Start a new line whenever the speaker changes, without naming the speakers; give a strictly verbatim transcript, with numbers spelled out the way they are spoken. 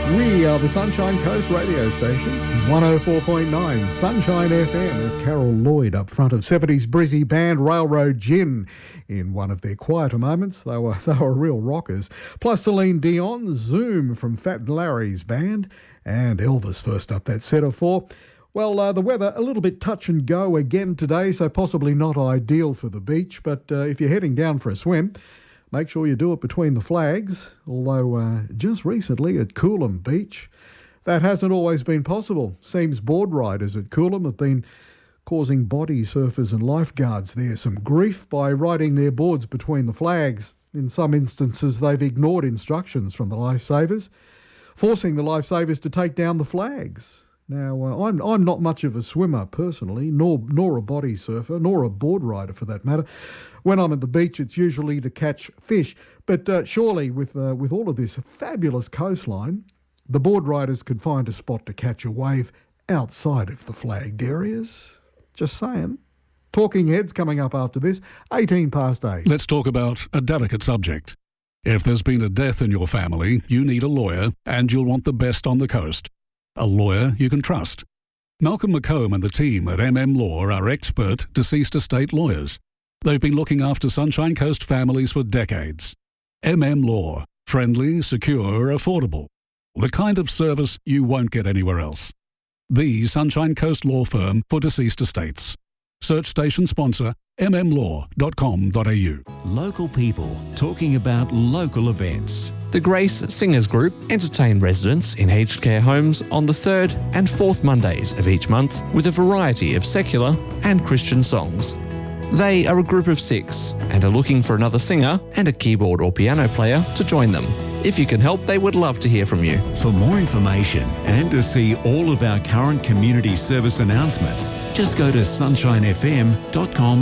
We are the Sunshine Coast radio station, one oh four point nine Sunshine F M, as Carol Lloyd up front of seventies Brizzy band Railroad Gin in one of their quieter moments. They were, they were real rockers. Plus Celine Dion, Zoom from Fat Larry's band, and Elvis first up that set of four. Well, uh, the weather a little bit touch and go again today, so possibly not ideal for the beach, but uh, if you're heading down for a swim, make sure you do it between the flags, although uh, just recently at Coolum Beach, that hasn't always been possible. Seems board riders at Coolum have been causing body surfers and lifeguards there some grief by riding their boards between the flags. In some instances, they've ignored instructions from the lifesavers, forcing the lifesavers to take down the flags. Now, uh, I'm I'm not much of a swimmer personally, nor nor a body surfer, nor a board rider for that matter. When I'm at the beach, it's usually to catch fish. But uh, surely, with uh, with all of this fabulous coastline, the board riders could find a spot to catch a wave outside of the flagged areas. Just saying. Talking Heads coming up after this, eighteen past eight.
Let's talk about a delicate subject. If there's been a death in your family, you need a lawyer, and you'll want the best on the coast. A lawyer you can trust. Malcolm McComb and the team at M M Law are expert deceased estate lawyers. They've been looking after Sunshine Coast families for decades. M M Law. Friendly, secure, affordable. The kind of service you won't get anywhere else. The Sunshine Coast law firm for deceased estates. Search station sponsor m m law dot com dot a u.
Local people talking about local events.
The Grace Singers Group entertain residents in aged care homes on the third and fourth Mondays of each month with a variety of secular and Christian songs. They are a group of six and are looking for another singer and a keyboard or piano player to join them. If you can help, they would love to hear from you.
For more information and to see all of our current community service announcements, just go to sunshine f m dot com.